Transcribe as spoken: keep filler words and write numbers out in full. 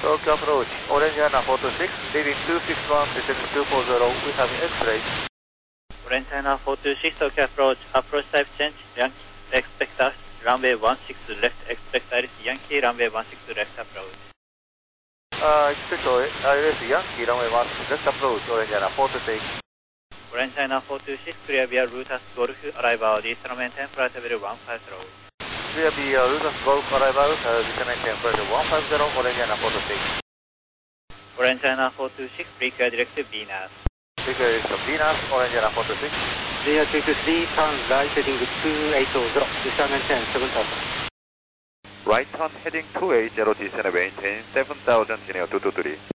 Tokyo approach, Orange Anna four two six, leading two six one, descending two four zero, we have X-ray. Orange Anna four two six, Tokyo approach, approach type change, Yankee, expect us, runway one six left, expect Iris Yankee, runway one six left approach. Uh, expect Iris Yankee, runway one six left approach, Orange Anna four two six. Orange China four two six, clear via Rutas Golf, arrival, Eastern maintain, flight level one five zero. Clear via Rutas Golf, arrival, Eastern maintain, flight level one five zero, Orange China four two six. Orange China four two six, pre-clear direct to Venus. Pre-clear direct to Venus, Orange China four two six. Venus two two three, turn right heading two eight zero, Eastern maintain, seven thousand. Right turn heading two eight zero, descend maintain, seven thousand, Geneva two two three.